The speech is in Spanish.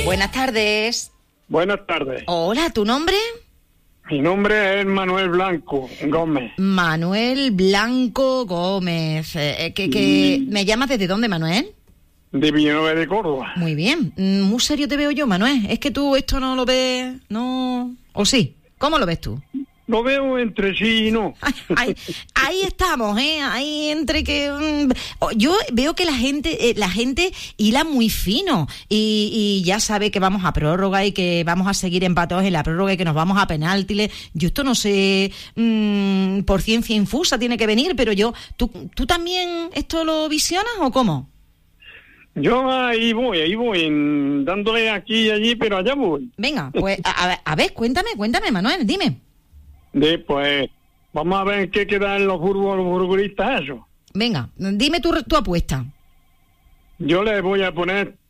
Buenas tardes. Buenas tardes. Hola, ¿tu nombre? Mi nombre es Manuel Blanco Gómez. Manuel Blanco Gómez. ¿Me llamas desde dónde, Manuel? De Villanueva de Córdoba. Muy bien. Muy serio te veo yo, Manuel. Es que tú esto no lo ves, ¿no? ¿O sí? ¿Cómo lo ves tú? Lo veo entre sí y no. Ahí estamos, ¿eh? Ahí entre que... yo veo que la gente hila muy fino y ya sabe que vamos a prórroga y que vamos a seguir empatados en la prórroga y que nos vamos a penaltis. Yo esto no sé, por ciencia infusa tiene que venir, pero ¿tú también esto lo visionas o cómo? Yo ahí voy, dándole aquí y allí, pero allá voy. Venga, pues a ver, cuéntame, Manuel, dime. Pues vamos a ver en qué quedan los futbolistas eso. Venga, dime tu apuesta. Yo le voy a poner